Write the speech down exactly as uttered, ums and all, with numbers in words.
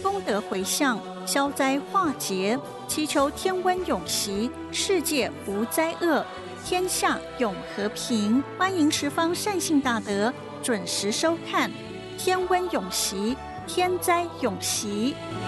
功德回向，消灾化劫，祈求天温永息，世界无灾厄，天下永和平。欢迎十方善信大德准时收看《天温永息，天灾永息》。